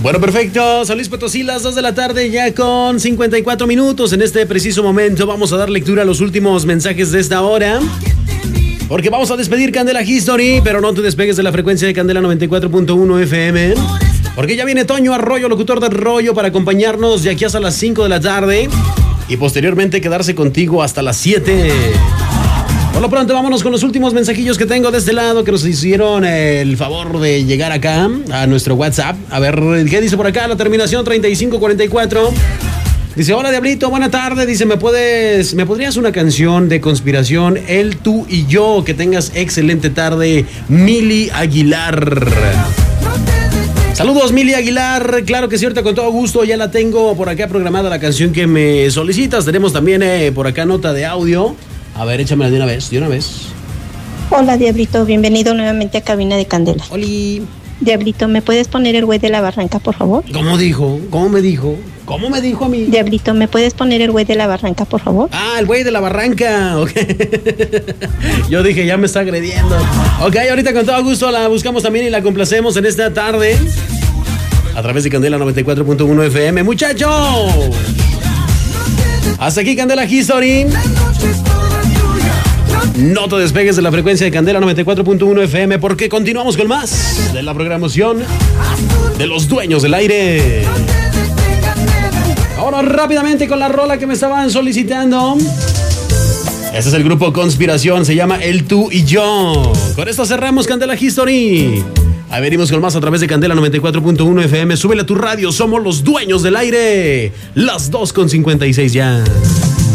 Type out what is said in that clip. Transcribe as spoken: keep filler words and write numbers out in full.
Bueno, perfecto. San Luis Potosí, las dos de la tarde, ya con cincuenta y cuatro minutos. En este preciso momento vamos a dar lectura a los últimos mensajes de esta hora, porque vamos a despedir Candela History, pero no te despegues de la frecuencia de Candela noventa y cuatro punto uno F M, porque ya viene Toño Arroyo, locutor de Rollo, para acompañarnos de aquí hasta las cinco de la tarde y posteriormente quedarse contigo hasta las siete. Por lo pronto, vámonos con los últimos mensajillos que tengo de este lado, que nos hicieron el favor de llegar acá a nuestro WhatsApp. A ver, ¿qué dice por acá? La terminación treinta y cinco cuarenta y cuatro. Dice, hola Diablito, buena tarde. Dice, ¿me puedes, me podrías una canción de conspiración? Él, tú y yo. Que tengas excelente tarde. Mili Aguilar. Saludos, Mili Aguilar. Claro que sí, ahorita con todo gusto. Ya la tengo por acá programada la canción que me solicitas. Tenemos también eh, por acá nota de audio. A ver, échamela de una vez, de una vez. Hola, Diablito, bienvenido nuevamente a Cabina de Candela. Oli. Diablito, ¿me puedes poner el güey de la barranca, por favor? ¿Cómo dijo? ¿Cómo me dijo? ¿Cómo me dijo a mí? Diablito, ¿me puedes poner el güey de la barranca, por favor? Ah, el güey de la barranca. Okay. Yo dije, ya me está agrediendo. Ok, ahorita con todo gusto la buscamos también y la complacemos en esta tarde a través de Candela noventa y cuatro punto uno F M. ¡Muchachos! Hasta aquí Candela History. No te despegues de la frecuencia de Candela noventa y cuatro punto uno F M, porque continuamos con más de la programación de los dueños del aire. Ahora rápidamente con la rola que me estaban solicitando. Este es el grupo Conspiración, se llama El Tú y Yo. Con esto cerramos Candela History. Ahí venimos con más a través de Candela noventa y cuatro punto uno F M. Súbele a tu radio, somos los dueños del aire. Las dos con cincuenta y seis ya.